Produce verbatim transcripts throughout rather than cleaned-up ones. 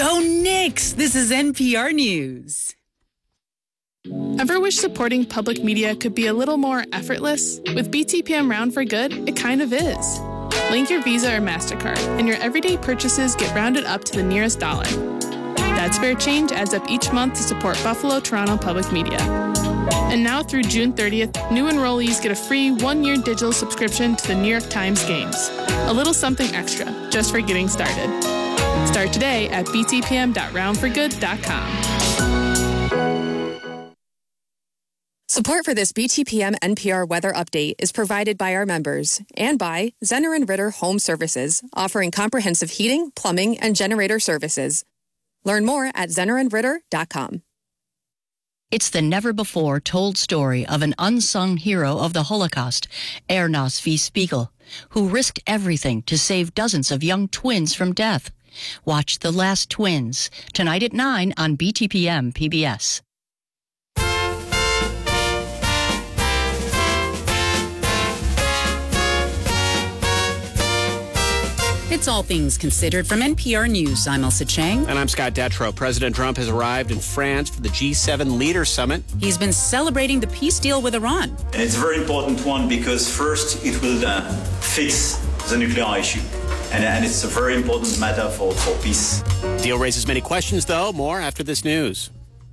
Go Knicks! This is N P R News. Ever wish supporting public media could be a little more effortless? With B T P M Round for Good, it kind of is. Link your Visa or MasterCard, and your everyday purchases get rounded up to the nearest dollar. That spare change adds up each month to support Buffalo Toronto Public Media. And now through June thirtieth, new enrollees get a free one-year digital subscription to the New York Times Games. A little something extra, just for getting started. Start today at b t p m dot round for good dot com. Support for this B T P M N P R weather update is provided by our members and by Zenner and Ritter Home Services, offering comprehensive heating, plumbing, and generator services. Learn more at zenner and ritter dot com. It's the never-before-told story of an unsung hero of the Holocaust, Ernst V. Spiegel, who risked everything to save dozens of young twins from death. Watch The Last Twins, tonight at nine on B T P M P B S. It's All Things Considered from N P R News. I'm Elsa Chang. And I'm Scott Detrow. President Trump has arrived in France for the G seven Leaders Summit. He's been celebrating the peace deal with Iran. And it's a very important one because first it will uh, fix the nuclear issue. And, and it's a very important matter for, for peace. Deal raises many questions, though. More after this news.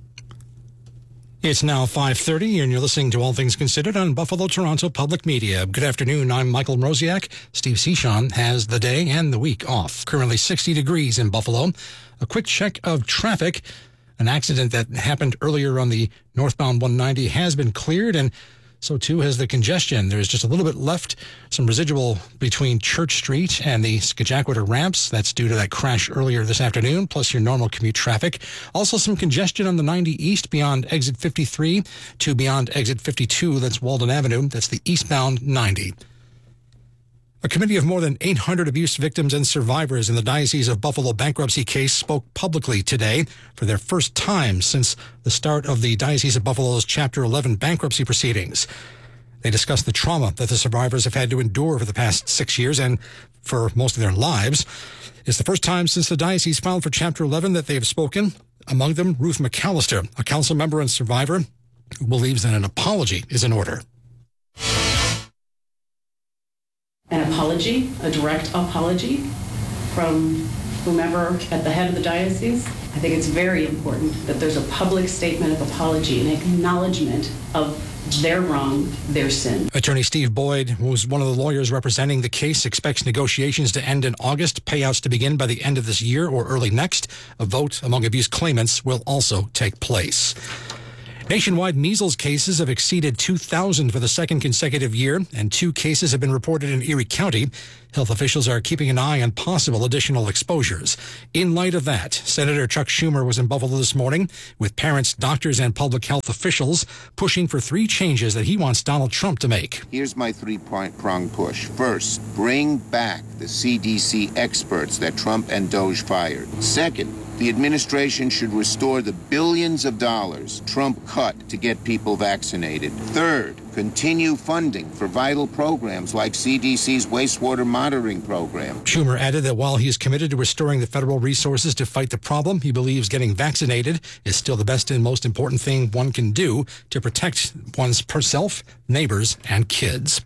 It's now five thirty, and you're listening to All Things Considered on Buffalo Toronto Public Media. Good afternoon. I'm Michael Mroziak. Steve Cichon has the day and the week off. Currently sixty degrees in Buffalo. A quick check of traffic. An accident that happened earlier on the northbound one ninety has been cleared, and so too has the congestion. There's just a little bit left, some residual between Church Street and the Scajaquada ramps. That's due to that crash earlier this afternoon, plus your normal commute traffic. Also some congestion on the ninety East beyond exit fifty-three to beyond exit fifty-two. That's Walden Avenue. That's the eastbound ninety. A committee of more than eight hundred abuse victims and survivors in the Diocese of Buffalo bankruptcy case spoke publicly today for their first time since the start of the Diocese of Buffalo's Chapter eleven bankruptcy proceedings. They discussed the trauma that the survivors have had to endure for the past six years and for most of their lives. It's the first time since the diocese filed for Chapter eleven that they have spoken. Among them, Ruth McAllister, a council member and survivor who believes that an apology is in order. An apology, a direct apology from whomever at the head of the diocese. I think it's very important that there's a public statement of apology and acknowledgement of their wrong, their sin. Attorney Steve Boyd, who was one of the lawyers representing the case, expects negotiations to end in August, payouts to begin by the end of this year or early next. A vote among abuse claimants will also take place. Nationwide measles cases have exceeded two thousand for the second consecutive year, and two cases have been reported in Erie County. Health officials are keeping an eye on possible additional exposures. In light of that, Senator Chuck Schumer was in Buffalo this morning with parents, doctors, and public health officials pushing for three changes that he wants Donald Trump to make. Here's my three-prong push. First, bring back the C D C experts that Trump and Doge fired. Second, the administration should restore the billions of dollars Trump cut to get people vaccinated. Third, continue funding for vital programs like C D C's wastewater monitoring program. Schumer added that while he is committed to restoring the federal resources to fight the problem, he believes getting vaccinated is still the best and most important thing one can do to protect one's self, neighbors, and kids.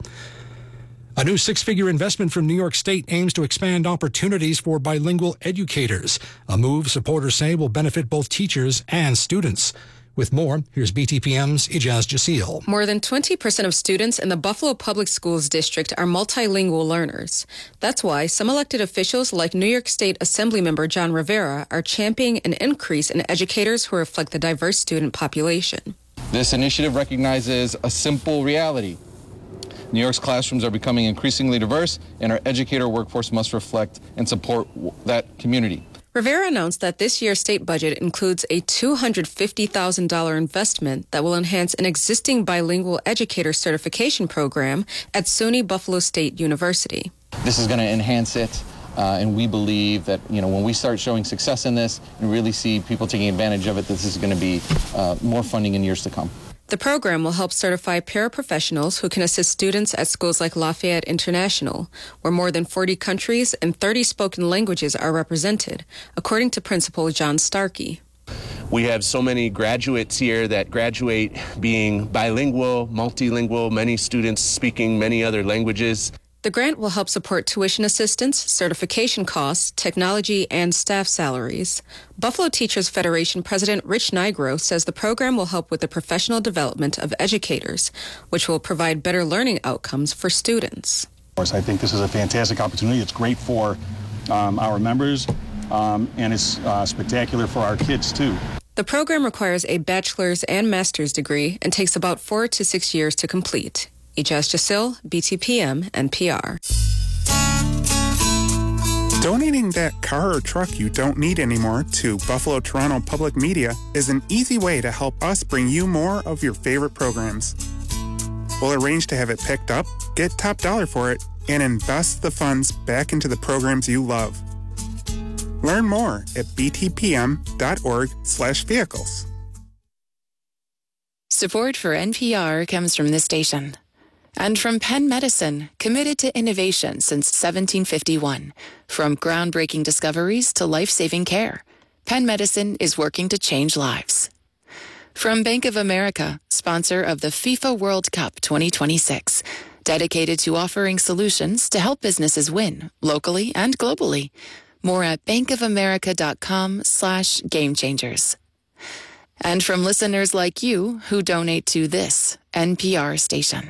A new six-figure investment from New York State aims to expand opportunities for bilingual educators, a move supporters say will benefit both teachers and students. With more, here's B T P M's Ijaz Jasil. More than twenty percent of students in the Buffalo Public Schools district are multilingual learners. That's why some elected officials like New York State Assemblymember John Rivera are championing an increase in educators who reflect the diverse student population. This initiative recognizes a simple reality. New York's classrooms are becoming increasingly diverse, and our educator workforce must reflect and support that community. Rivera announced that this year's state budget includes a two hundred fifty thousand dollars investment that will enhance an existing bilingual educator certification program at SUNY Buffalo State University. This is going to enhance it, uh, and we believe that, you know, when we start showing success in this and really see people taking advantage of it, this is going to be uh, more funding in years to come. The program will help certify paraprofessionals who can assist students at schools like Lafayette International, where more than forty countries and thirty spoken languages are represented, according to Principal John Starkey. We have so many graduates here that graduate being bilingual, multilingual, many students speaking many other languages. The grant will help support tuition assistance, certification costs, technology, and staff salaries. Buffalo Teachers Federation President Rich Nigro says the program will help with the professional development of educators, which will provide better learning outcomes for students. Of course, I think this is a fantastic opportunity. It's great for um, our members, um, and it's uh, spectacular for our kids, too. The program requires a bachelor's and master's degree and takes about four to six years to complete. Ijaz Jasil, B T P M, N P R. Donating that car or truck you don't need anymore to Buffalo Toronto Public Media is an easy way to help us bring you more of your favorite programs. We'll arrange to have it picked up, get top dollar for it, and invest the funds back into the programs you love. Learn more at btpm.org slash vehicles. Support for N P R comes from this station. And from Penn Medicine, committed to innovation since seventeen fifty-one. From groundbreaking discoveries to life-saving care, Penn Medicine is working to change lives. From Bank of America, sponsor of the FIFA World Cup twenty twenty-six, dedicated to offering solutions to help businesses win, locally and globally. More at bankofamerica.com slash game changers. And from listeners like you who donate to this N P R station.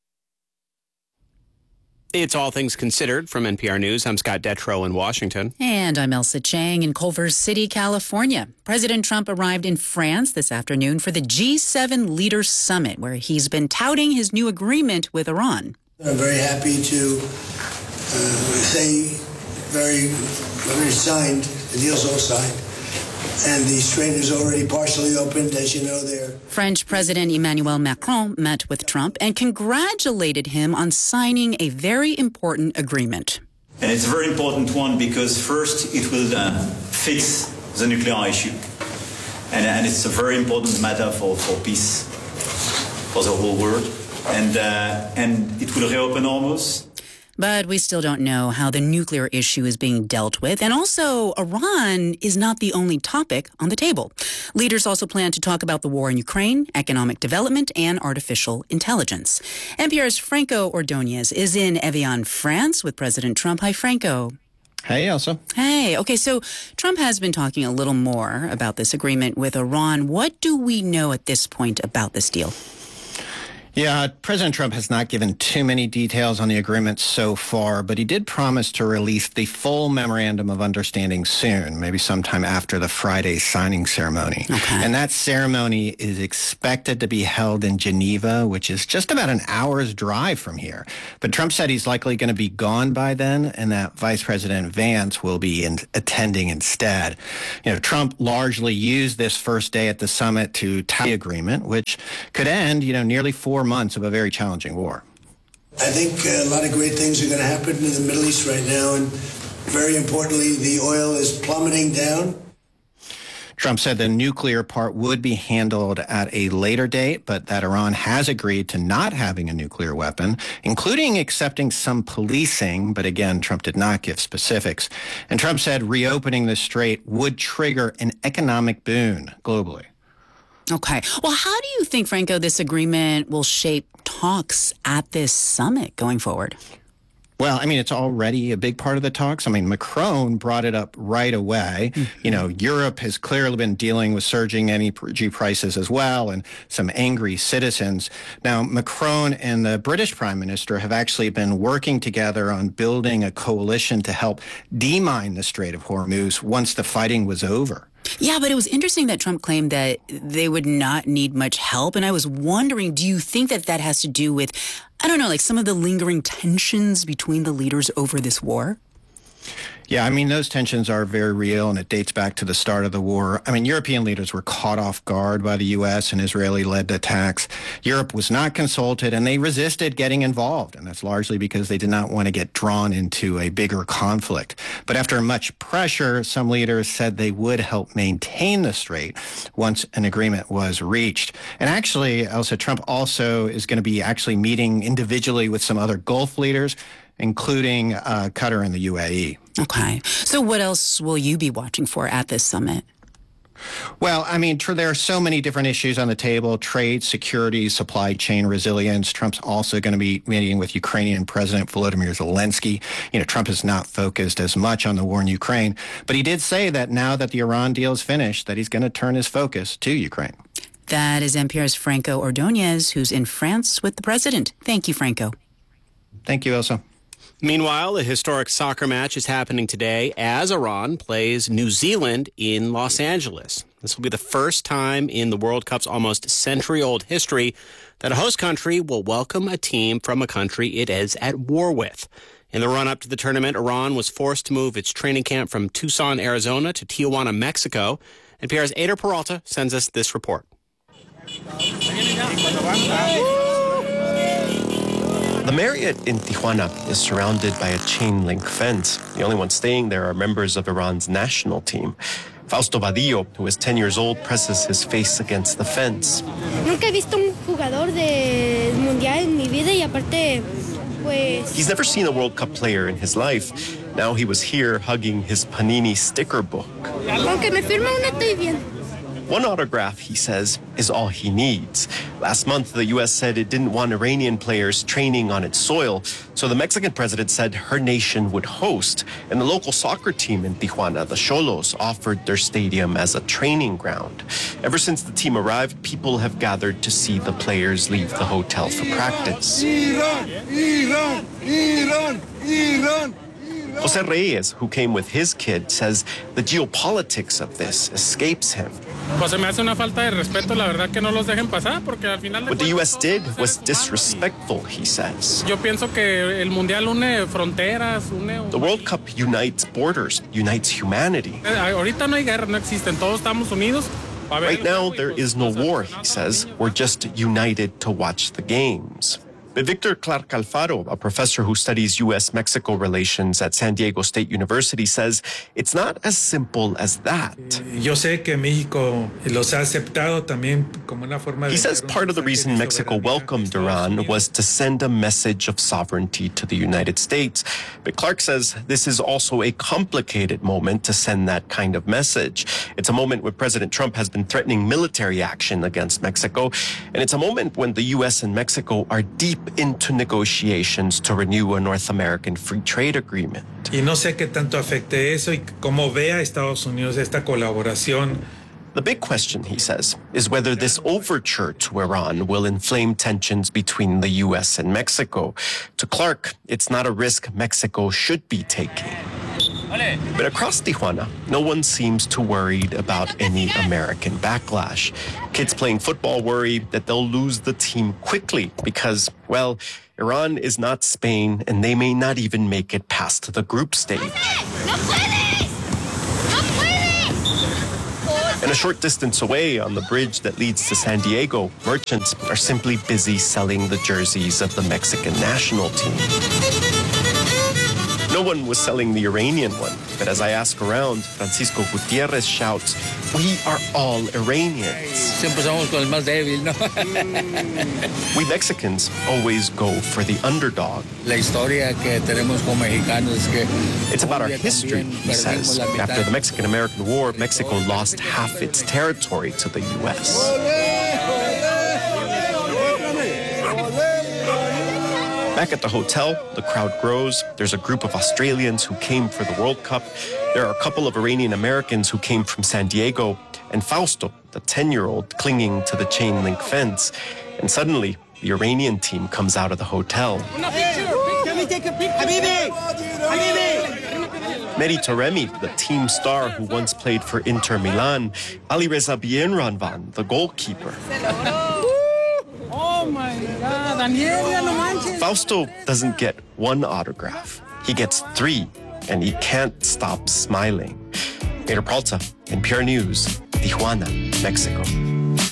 It's All Things Considered from N P R News. I'm Scott Detrow in Washington. And I'm Elsa Chang in Culver City, California. President Trump arrived in France this afternoon for the G seven Leaders Summit, where he's been touting his new agreement with Iran. I'm very happy to uh, say very, very signed, the deal's all signed. And the Strait is already partially opened, as you know, there. French President Emmanuel Macron met with Trump and congratulated him on signing a very important agreement. And it's a very important one because first it will uh, fix the nuclear issue. And, and it's a very important matter for, for peace, for the whole world. And, uh, and it will reopen Hormuz. But we still don't know how the nuclear issue is being dealt with. And also, Iran is not the only topic on the table. Leaders also plan to talk about the war in Ukraine, economic development, and artificial intelligence. N P R's Franco Ordonez is in Evian, France with President Trump. Hi, Franco. Hey, Elsa. Hey. Okay, so Trump has been talking a little more about this agreement with Iran. What do we know at this point about this deal? Yeah, President Trump has not given too many details on the agreement so far, but he did promise to release the full memorandum of understanding soon, maybe sometime after the Friday signing ceremony. Okay. And that ceremony is expected to be held in Geneva, which is just about an hour's drive from here. But Trump said he's likely going to be gone by then, and that Vice President Vance will be in, attending instead. You know, Trump largely used this first day at the summit to tie the agreement, which could end, you know, nearly four months of a very challenging war. I think a lot of great things are going to happen in the Middle East right now, and very importantly, the oil is plummeting down. Trump said the nuclear part would be handled at a later date, but that Iran has agreed to not having a nuclear weapon, including accepting some policing. But again, Trump did not give specifics. And Trump said reopening the strait would trigger an economic boon globally. Okay. Well, how do you think, Franco, this agreement will shape talks at this summit going forward? Well, I mean, it's already a big part of the talks. I mean, Macron brought it up right away. Mm-hmm. You know, Europe has clearly been dealing with surging energy prices as well and some angry citizens. Now, Macron and the British Prime Minister have actually been working together on building a coalition to help demine the Strait of Hormuz once the fighting was over. Yeah, but it was interesting that Trump claimed that they would not need much help. And I was wondering, do you think that that has to do with, I don't know, like some of the lingering tensions between the leaders over this war? Yeah, I mean, those tensions are very real, and it dates back to the start of the war. I mean, European leaders were caught off guard by the U S and Israeli-led attacks. Europe was not consulted, and they resisted getting involved, and that's largely because they did not want to get drawn into a bigger conflict. But after much pressure, some leaders said they would help maintain the strait once an agreement was reached. And actually, Elsa, Trump also is going to be actually meeting individually with some other Gulf leaders, including uh, Qatar and the U A E. Okay. So what else will you be watching for at this summit? Well, I mean, tr- there are so many different issues on the table: trade, security, supply chain resilience. Trump's also going to be meeting with Ukrainian President Volodymyr Zelensky. You know, Trump is not focused as much on the war in Ukraine, but he did say that now that the Iran deal is finished, that he's going to turn his focus to Ukraine. That is N P R's Franco Ordonez, who's in France with the president. Thank you, Franco. Thank you, Elsa. Meanwhile, a historic soccer match is happening today as Iran plays New Zealand in Los Angeles. This will be the first time in the World Cup's almost century-old history that a host country will welcome a team from a country it is at war with. In the run-up to the tournament, Iran was forced to move its training camp from Tucson, Arizona to Tijuana, Mexico. N P R's Eder Peralta sends us this report. The Marriott in Tijuana is surrounded by a chain-link fence. The only ones staying there are members of Iran's national team. Fausto Badillo, who is ten years old, presses his face against the fence. Nunca he visto un jugador del mundial en mi vida y aparte, pues... He's never seen a World Cup player in his life. Now he was here hugging his Panini sticker book. Aunque me firme una, estoy bien. One autograph, he says, is all he needs. Last month, the U S said it didn't want Iranian players training on its soil, so the Mexican president said her nation would host. And the local soccer team in Tijuana, the Xolos, offered their stadium as a training ground. Ever since the team arrived, people have gathered to see the players leave the hotel for practice. Iran, Iran, Iran, Iran. Jose Reyes, who came with his kid, says the geopolitics of this escapes him. What the U S did was disrespectful, he says. The World Cup unites borders, unites humanity. Right now, there is no war, he says. We're just united to watch the games. But Victor Clark Alfaro, a professor who studies U S Mexico relations at San Diego State University, says it's not as simple as that. He says part of the reason Mexico welcomed Iran was to send a message of sovereignty to the United States. But Clark says this is also a complicated moment to send that kind of message. It's a moment when President Trump has been threatening military action against Mexico, and it's a moment when the U S and Mexico are deep into negotiations to renew a North American free trade agreement. Y no sé qué tanto afecte eso y cómo vea Estados Unidos esta colaboración. The big question, he says, is whether this overture to Iran will inflame tensions between the U S and Mexico. To Clark, it's not a risk Mexico should be taking. But across Tijuana, no one seems too worried about any American backlash. Kids playing football worry that they'll lose the team quickly because, well, Iran is not Spain and they may not even make it past the group stage. And a short distance away on the bridge that leads to San Diego, merchants are simply busy selling the jerseys of the Mexican national team. No one was selling the Iranian one, but as I ask around, Francisco Gutierrez shouts, "We are all Iranians." We Mexicans always go for the underdog. It's about our history, he says. After the Mexican-American War, Mexico lost half its territory to the U S. Back at the hotel, the crowd grows. There's a group of Australians who came for the World Cup. There are a couple of Iranian Americans who came from San Diego. And Fausto, the ten-year-old, clinging to the chain-link fence. And suddenly, the Iranian team comes out of the hotel. Mehdi Taremi, the team star who once played for Inter Milan. Alireza Bienranvan, the goalkeeper. Oh my God, Daniel, no manches. Fausto doesn't get one autograph. He gets three. and he can't stop smiling. Peter Peralta, N P R News, Tijuana, Mexico.